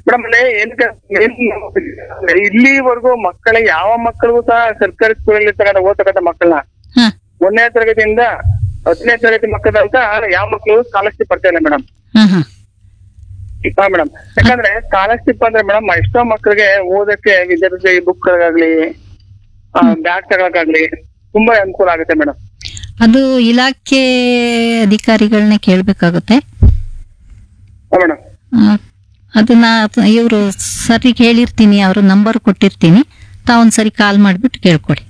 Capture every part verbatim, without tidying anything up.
Madam ಅಲ್ಲೇ ಏನಕ್ಕೆ ಇಲ್ಲಿವರೆಗೂ ಮಕ್ಕಳಿಗೆ ಯಾವ ಮಕ್ಕಳಿಗೂ ಸಹ ಸರ್ಕಾರಿ ಸ್ಕೂಲಲ್ಲಿ ಇರ್ತಕ್ಕಂಥ ಓದ್ತಕ್ಕಂಥ ಮಕ್ಕಳನ್ನ ಹಾ ಒಂದನೇ ತರಗತಿಯಿಂದ ಹತ್ತನೇ ತರಗತಿ ಮಕ್ಕಳಂತ ಯಾವ ಮಕ್ಕಳು ಸ್ಕಾಲರ್ಶಿಪ್ ಬರ್ತಾ ಇಲ್ಲ ಮೇಡಮ್. ಹಾ ಹಾ ಹಾ ಮೇಡಮ್, ಯಾಕಂದ್ರೆ ಸ್ಕಾಲರ್ಶಿಪ್ ಅಂದ್ರೆ ಮೇಡಮ್ ಎಷ್ಟೋ ಮಕ್ಕಳಿಗೆ ಓದಕ್ಕೆ ವಿದ್ಯಾರ್ಥಿ ಬುಕ್ ಗಳಾಗ್ಲಿ ಬ್ಯಾಗ್ ತಗೊಳಕಾಗ್ಲಿ ತುಂಬಾ ಅನುಕೂಲ ಆಗುತ್ತೆ ಮೇಡಮ್. ಅದು ಇಲಾಖೆ ಅಧಿಕಾರಿಗಳನ್ನ ಕೇಳ್ಬೇಕಾಗುತ್ತೆ. ಹಾ ಮೇಡಮ್. ಆ, ಅದನ್ನ ಇವರು ಸರಿ ಹೇಳಿರ್ತೀನಿ, ಅವ್ರ ನಂಬರ್ ಕೊಟ್ಟಿರ್ತೀನಿ, ತಾವೊಂದ್ಸರಿ ಕಾಲ್ ಮಾಡ್ಬಿಟ್ಟು ಕೇಳ್ಕೊಡಿ.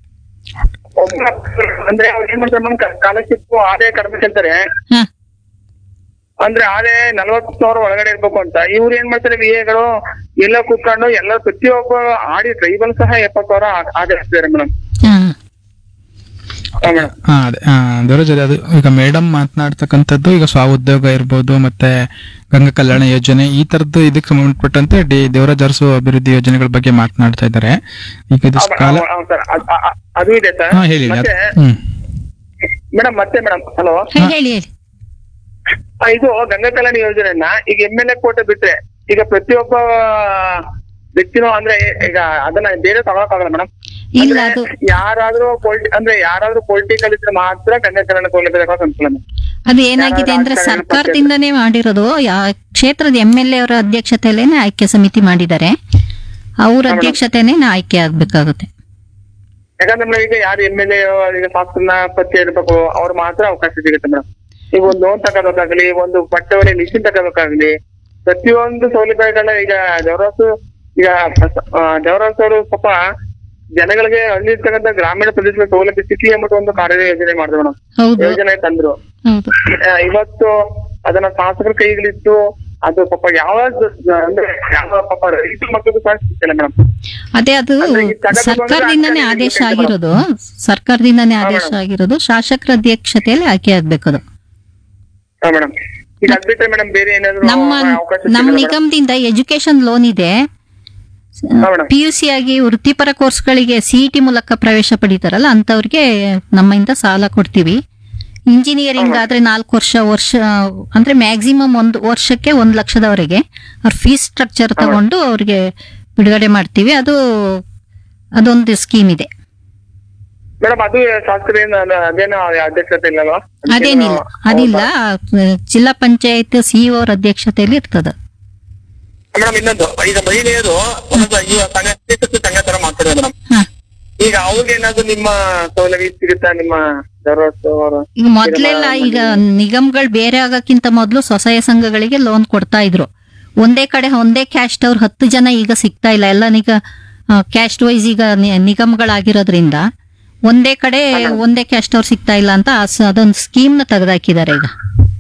ಅಂದ್ರೆ ಅವ್ರು ಏನ್ ಮಾಡ್ತಾರೆ ಮೇಡಮ್, ಸ್ಕಾಲರ್ಶಿಪ್ ಆದಾಯ ಕಡಿಮೆ ಕೇಳ್ತಾರೆ. ಹಾ ಅಂದ್ರೆ ಆದಾಯ ನಲ್ವತ್ತು ಸಾವಿರ ಒಳಗಡೆ ಇರ್ಬೇಕು ಅಂತ. ಇವ್ರು ಏನ್ ಮಾಡ್ತಾರೆ ವಿ ಎಗಳು ಎಲ್ಲ ಕೂತ್ಕೊಂಡು ಎಲ್ಲ ಪ್ರತಿಯೊಬ್ಬ ಆಡಿ ಟ್ರೈಬಲ್ ಸಹ ಎಪ್ಪತ್ತು ಸಾವಿರ ಆದಾಯ ಹಾಕ್ತಿದ್ದಾರೆ ಮೇಡಮ್. ಹಾ ಹಾ ಅದೇ ದೇವರಾಜ್ ಅದು ಈಗ ಮೇಡಮ್ ಮಾತನಾಡ್ತಕ್ಕಂಥದ್ದು ಈಗ ಸ್ವ-ಉದ್ಯೋಗ ಇರ್ಬೋದು, ಮತ್ತೆ ಗಂಗಾ ಕಲ್ಯಾಣ ಯೋಜನೆ ಈ ತರದ್ದು ಇದಕ್ಕೆ ಸಂಬಂಧಪಟ್ಟಂತೆ ಡಿ ದೇವರಾಜ್ ಅರಸು ಅಭಿವೃದ್ಧಿ ಯೋಜನೆಗಳ ಬಗ್ಗೆ ಮಾತನಾಡ್ತಾ ಇದ್ದಾರೆ. ಈಗ ಇದು ಕಾಲ ಅದು ಇದೆ ಸರ್. ಹಾ ಹೇಳಿ. ಮತ್ತೆ ಹ್ಮ್ ಮೇಡಮ್ ಮತ್ತೆ ಮೇಡಮ್ ಹಲೋ ಹೇಳಿ ಹೇಳಿ ಹೇಳಿ. ಇದು ಗಂಗಾ ಕಲ್ಯಾಣ ಯೋಜನೆಯನ್ನ ಈಗ ಎಂ ಎಲ್ ಎ ಕೋಟೆ ಬಿಟ್ರೆ ಈಗ ಪ್ರತಿಯೊಬ್ಬ ವ್ಯಕ್ತಿನೂ ಅಂದ್ರೆ ಈಗ ಅದನ್ನ ಬೇರೆ ತಗೊಳಕಾಗಲ್ಲ ಮೇಡಮ್. ಇಲ್ಲ ಅದು ಯಾರಾದ್ರೂ ಪೊಲಿಟಿ ಅಂದ್ರೆ ಯಾರಾದ್ರೂ ಪೊಲಿಟಿಕಲ್ ಇದ್ರೆ ಮಾತ್ರ ಗಂಗಾ ಕಲ್ಯಾಣ ಸೌಲಭ್ಯ ಅನುಕೂಲ. ಅದು ಏನಾಗಿದೆ ಅಂದ್ರೆ ಸರ್ಕಾರದಿಂದನೇ ಮಾಡಿರೋದು. ಯಾ- ಕ್ಷೇತ್ರದ ಎಂ ಎಲ್ ಎ ಅವರ ಅಧ್ಯಕ್ಷತೆಯಲ್ಲೇನೆ ಆಯ್ಕೆ ಸಮಿತಿ ಮಾಡಿದ್ದಾರೆ. ಅವ್ರ ಅಧ್ಯಕ್ಷತೆನೇ ಆಯ್ಕೆ ಆಗ್ಬೇಕಾಗುತ್ತೆ. ಯಾಕಂದ್ರೆ ಈಗ ಯಾರು ಎಂ ಎಲ್ ಎ ಈಗ ಶಾಸನ ಪತ್ತಿ ಇರ್ಬೇಕು ಅವ್ರು ಮಾತ್ರ ಅವಕಾಶ ಸಿಗುತ್ತೆ ಮೇಡಮ್. ಈಗ ಒಂದು ಲೋನ್ ತಗೋಬೇಕಾಗ್ಲಿ, ಒಂದು ಬಟ್ಟೆ ಮಿಷಿನ್ ತಗೋಬೇಕಾಗ್ಲಿ, ಪ್ರತಿಯೊಂದು ಸೌಲಭ್ಯಗಳನ್ನ ಈಗ ದೇವರಾಸು ಈಗ ದೇವರಾಸ್ ಅವರು ಪಾಪ ಜನಗಳಿಗೆ ಹಳ್ಳಿ ಇರ್ತಕ್ಕಂಥ ಗ್ರಾಮೀಣ ಪ್ರದೇಶಗಳ ಸೌಲಭ್ಯ ಸಿಕ್ಲಿ ಎಂಬುದು ಒಂದು ಕಾರ್ಯ ಯೋಜನೆ ಮಾಡಿದ್ರು ಮೇಡಮ್. ಹೌದು ಯೋಜನೆ ತಂದ್ರು. ಹೌದು. ಆ, ಇವತ್ತು ಅದನ್ನ ಶಾಸಕರ ಕೈಗಳಿತ್ತು. ಅದು ಪಾಪ ಯಾವ ಅಂದ್ರೆ ಯಾವ ಪಾಪ ರೈತರ ಮಕ್ಕಳಿಗೂ ಸಹ ಸಿಗ್ತಿಲ್ಲ ಮೇಡಮ್. ಅದೇ ಅದು ಅಂದ್ರೆ ಈ ತಗೊಂಡು ಸರ್ಕಾರದಿಂದನೇ ಬಂದ್ರೆ ಆದೇಶ ಆ ಕಡೆ ಆಗಿರೋದು. ಸರ್ಕಾರದಿಂದನೇ ಹಾ, ಆದೇಶ ಮೇಡಮ್. ಆಗಿರೋದು. ಶಾಸಕರ ಅಧ್ಯಕ್ಷತೆಯಲ್ಲಿ ಆಯ್ಕೆ ಆಗ್ಬೇಕದು. ಹಾ ಮೇಡಮ್. ಈಗ ಅದ್ ಬಿಟ್ರೆ ಮೇಡಮ್ ಬೇರೆ ಏನಾದ್ರು ನಮ್ಮ ಅವಕಾಶ ನಮ್ಮ ಸಿಗಲ್ಲ ಮೇಡಮ್? ನಿಗಮದಿಂದ ಎಜುಕೇಶನ್ ಲೋನ್ ಇದೆ. ಹಾ ಮೇಡಮ್. ಪಿ ಯು ಸಿ ಆಗಿ ವೃತ್ತಿಪರ ಕೋರ್ಸ್ಗಳಿಗೆ ಸಿಇಟಿ ಮೂಲಕ ಪ್ರವೇಶ ಪಡೀತಾರಲ್ಲ ಅಂತವ್ರಿಗೆ ನಮ್ಮಿಂದ ಸಾಲ ಕೊಡ್ತೀವಿ. ಇಂಜಿನಿಯರಿಂಗ್ ಆದ್ರೆ ನಾಲ್ಕು ವರ್ಷ ವರ್ಷ ಅಂದ್ರೆ ಮ್ಯಾಕ್ಸಿಮಮ್ ಒಂದು ವರ್ಷಕ್ಕೆ ಒಂದ್ ಲಕ್ಷದವರೆಗೆ ಅವ್ರ ಫೀಸ್ ಸ್ಟ್ರಕ್ಚರ್ ತಗೊಂಡು ಅವ್ರಿಗೆ ಬಿಡುಗಡೆ ಮಾಡ್ತೀವಿ. ಅದು ಅದೊಂದು ಸ್ಕೀಮ್ ಇದೆ. ಮೇಡಮ್ ಅದು ಶಾಸಕರೇನು ಅದೇನೋ ಅಧ್ಯಕ್ಷತೆ ಇಲ್ಲಲ್ವಾ? ಅದೇನಿಲ್ಲ, ಅದಿಲ್ಲ. ಜಿಲ್ಲಾ ಪಂಚಾಯತ್ ಸಿಇಒ ಅವ್ರ ಅಧ್ಯಕ್ಷತೆಯಲ್ಲಿ ಇರ್ತದ. ಮೇಡಮ್ ಇನ್ನೊಂದು ಈಗ ಮಹಿಳೆಯರು ಒಂದೊಂದು ಈಗ ಸಂಘ ಸಂಘ ತರ ಮಾಡ್ತಾರೆ ಮೇಡಮ್. ಹ. ಈಗ ಅವ್ರಿಗೆ ಏನಾದ್ರು ನಿಮ್ಮ ಸೌಲಭ್ಯ ಸಿಗುತ್ತಾ ನಿಮ್ಮ ದೇವರಾಸ್ ಅವರು? ಈಗ ಮೊದ್ಲೆಲ್ಲ ಈಗ ನಿಗಮಗಳು ಬೇರೆ ಆಗಕ್ಕಿಂತ ಮೊದಲು ಸ್ವಸಹಾಯ ಸಂಘಗಳಿಗೆ ಲೋನ್ ಕೊಡ್ತಾ ಇದ್ರು. ಒಂದೇ ಕಡೆ ಒಂದೇ ಕ್ಯಾಸ್ಟ್ ಅವ್ರು ಹತ್ತು ಜನ ಈಗ ಸಿಗ್ತಾ ಇಲ್ಲ. ಎಲ್ಲ ನಿಗ ಕ್ಯಾಸ್ಟ್ ವೈಸ್ ಈಗ ನಿ- ನಿಗಮಗಳಾಗಿರೋದ್ರಿಂದ ಒಂದೇ ಕಡೆ ಒಂದೇ ಕ್ಯಾಸ್ಟ್ ಅವ್ರು ಸಿಗ್ತಾ ಇಲ್ಲ ಅಂತ ಆ ಸ- ಅದೊಂದು ಸ್ಕೀಮ್ ನ ತೆಗೆದಾಕಿದ್ದಾರೆ ಈಗ.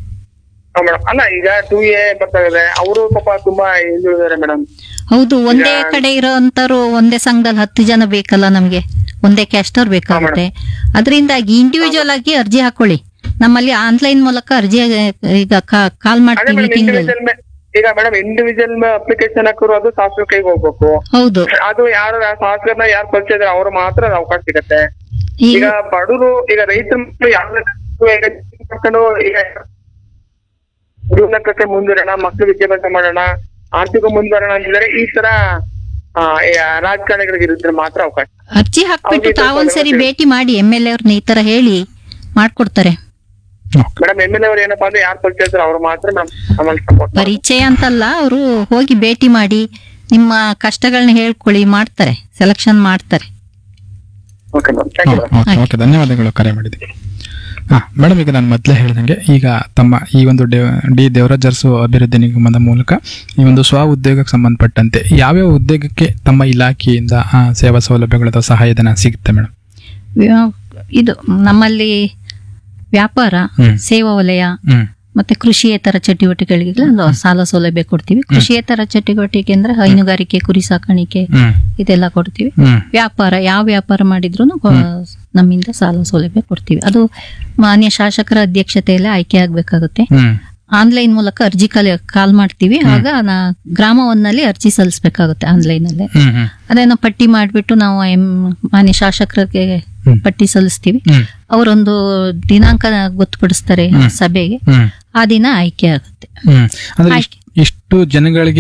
ಮೇಡಮ್ ಅಲ್ಲ ಈಗ ಟೂ ಎ ಬರ್ತಾ ಇದೆ, ಅವರು ಪಾಪ ತುಂಬಾ ಹಿಂದುಳಿದಾರೆ ಮೇಡಮ್. ಹೌದು, ಒಂದೇ ಈಗ- ಕಡೆ ಇರೋಂತರು ಒಂದೇ ಸಂಘದಲ್ಲಿ ಹತ್ತು ಜನ ಬೇಕಲ್ಲ ನಮ್ಗೆ, ಒಂದೇ ಕ್ಯಾಸ್ಟ್ ಅವ್ರು ಬೇಕಾಗುತ್ತೆ. ಅದರಿಂದಾಗಿ ಇಂಡಿವಿಜುವಲ್ ಆಗಿ ಅರ್ಜಿ ಹಾಕೊಳ್ಳಿ. ನಮ್ಮಲ್ಲಿ ಆನ್ಲೈನ್ ಮೂಲಕ ಅರ್ಜಿ ಈಗ ಕಾಲ್ ಅದೇ ಮಾಡ್ತೀವಿ ಮೇಡಮ್ ತಿಂಗಳು. ಇಂಡಿವಿಜುವಲ್ ಈಗ ಮೇಡಮ್ ಇಂಡಿವಿಜುವಲ್ ಅಪ್ಲಿಕೇಶನ್ ಹಾಕೋರು ಅದು ಶಾಸಕರ ಕೈಗೆ ಹೋಗ್ಬೇಕು. ಹೌದು, ಅದು ಯಾರು ಶಾಸಕರನ್ನ ಯಾರು ಪರಿಚಯ ಇದಾರೆ ಅವ್ರು ಮಾತ್ರ ಅದು ಅವಕಾಶ ಸಿಗತ್ತೆ. ಈಗ ಈಗ ಬಡವರು ಈಗ ರೈತರ ಮಕ್ಕಳು ಯಾವ ಮಾಡ್ಕೊಂಡು ಈಗ ಉನ್ನತಕ್ಕೆ ಮುಂದುವರೋಣ, ಮಕ್ಕಳು ವಿದ್ಯಾಭ್ಯಾಸ ಮಾಡೋಣ, ಆರ್ಥಿಕ ಮುಂದುವರೋಣ ಅಂತಿದ್ದಾರೆ. ಈ ತರ ಆ, ಈ ರಾಜಕಾರಣಿಗಳಿಗೆ ಇರಿದ್ರೆ ಮಾತ್ರ ಅವಕಾಶ. ಅರ್ಜಿ ಹಾಕ್ಬಿಟ್ಟು ಅವ್ರಿಗೆ ತಾವೊಂದ್ಸರಿ ಸ್ವಲ್ಪ ಭೇಟಿ ಮಾಡಿ ಎಮ್ ಎಲ್ ಎ ಅವ್ರನ್ನ ಈ ತರ ಹೇಳಿ ಮಾಡ್ಕೊಡ್ತಾರೆ. ಮೇಡಮ್ ಎಮ್ ಎಲ್ ಎ ಅವ್ರು ಏನಪ್ಪಾ ಅಂದ್ರೆ ಯಾರು ಪರಿಚಯ ಇರ್ತಾರೆ ಅವ್ರು ಮಾತ್ರ ನಮ್ಮಲ್ಲಿ ಸಪೋರ್ಟ್. ಪರಿಚಯ ಅಂತಲ್ಲ, ಅವರು ಹೋಗಿ ಭೇಟಿ ಮಾಡಿ ನಿಮ್ಮ ಕಷ್ಟಗಳನ್ನ ಹೇಳ್ಕೊಳ್ಳಿ, ಮಾಡ್ತಾರೆ, ಸೆಲೆಕ್ಷನ್ ಮಾಡ್ತಾರೆ. Okay madam, thank you madam. Okay okay ಧನ್ಯವಾದಗಳು ಕರೆ ಮಾಡಿದ್ದೀವಿ. ಹಾ ಮೇಡಮ್, ಈಗ ನಾನು ಮೊದಲೇ ಹೇಳಿದಂಗೆ ಈಗ ತಮ್ಮ ಈ ಒಂದು ಡೆ ಡಿ ದೇವರಾಜ್ ಅರಸು ಅಭಿವೃದ್ಧಿ ನಿಗಮದ ಮೂಲಕ ಈ ಒಂದು ಸ್ವ ಉದ್ಯೋಗಕ್ಕೆ ಸಂಬಂಧಪಟ್ಟಂತೆ ಯಾವ್ಯಾವ ಉದ್ಯೋಗಕ್ಕೆ ತಮ್ಮ ಇಲಾಖೆಯಿಂದ ಆ, ಸೇವಾ ಸೌಲಭ್ಯಗಳ ಅಥವಾ ಸಹಾಯಧನ ಸಿಗುತ್ತೆ ಮೇಡಮ್? ವ್ಯಾ- ಇದು ನಮ್ಮಲ್ಲಿ ವ್ಯಾಪಾರ, ಹ್ಮ್. ಸೇವಾ ವಲಯ ಹ್ಮ್ ಮತ್ತೆ ಕೃಷಿಯೇತರ ಚಟುವಟಿಕೆಗಳಿಗೆ ಸಾಲ ಸೌಲಭ್ಯ ಕೊಡ್ತೀವಿ. ಕೃಷಿಯೇತರ ಚಟುವಟಿಕೆ ಅಂದ್ರೆ ಹೈನುಗಾರಿಕೆ, ಕುರಿ ಸಾಕಾಣಿಕೆ ಹ್ಮ್ ಇದೆಲ್ಲ ಕೊಡ್ತೀವಿ. ಹ್ಮ್ ವ್ಯಾಪಾರ ಯಾವ ವ್ಯಾಪಾರ ಮಾಡಿದ್ರು ನಮ್ಮಿಂದ ಸಾಲ ಸೌಲಭ್ಯ ಕೊಡ್ತೀವಿ. ಅದು ಮಾನ್ಯ ಶಾಸಕರ ಅಧ್ಯಕ್ಷತೆಯಲ್ಲಿ ಆಯ್ಕೆ ಆಗ್ಬೇಕಾಗುತ್ತೆ. ಹ್ಮ್ ಆನ್ಲೈನ್ ಮೂಲಕ ಅರ್ಜಿ ಕಾಲ್ ಕಾಲ್ ಮಾಡ್ತೀವಿ. ಆಗ ನಾ ಗ್ರಾಮ ಒಂದಲ್ಲಿ ಅರ್ಜಿ ಸಲ್ಲಿಸಬೇಕಾಗುತ್ತೆ ಆನ್ಲೈನ್ ಅಲ್ಲೇ. ಹ್ಮ್ ಹ್ಮ್ ಅದೇನೋ ಪಟ್ಟಿ ಮಾಡ್ಬಿಟ್ಟು ನಾವು ಎಂ ಮಾನ್ಯ ಶಾಸಕರಿಗೆ ಹ್ಮ್. ಪಟ್ಟಿ ಸಲ್ಲಿಸ್ತೀವಿ. ಹ್ಮ್ ಅವರೊಂದು ದಿನಾಂಕ ಗೊತ್ತುಪಡಿಸ್ತಾರೆ ಸಭೆಗೆ. ಹ್ಮ್ ಆ ದಿನ ಆಯ್ಕೆ ಆಗುತ್ತೆ. ಹ್ಮ್ ಅಂದ್ರೆ ಆಯ್ಕೆ. ಇಷ್ಟು ಜನಗಳಿಗೆ